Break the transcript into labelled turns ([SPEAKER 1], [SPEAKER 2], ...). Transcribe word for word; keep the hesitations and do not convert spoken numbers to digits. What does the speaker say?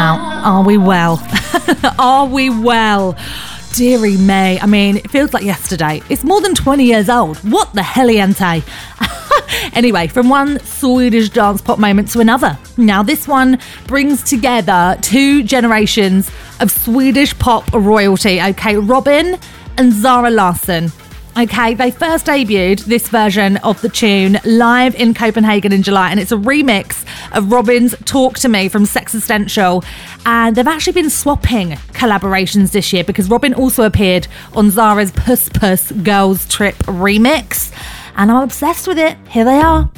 [SPEAKER 1] out. Are we well? Are we well? Deary me. I mean, it feels like yesterday. It's more than twenty years old. What the heliente? Anyway, from one Swedish dance pop moment to another. Now, this one brings together two generations of Swedish pop royalty, okay? Robyn and Zara Larsson. Okay, they first debuted this version of the tune live in Copenhagen in July, and it's a remix of Robyn's Talk to Me from Sexistential. And they've actually been swapping collaborations this year because Robyn also appeared on Zara's Puss Puss Girls Trip remix. And I'm obsessed with it. Here they are.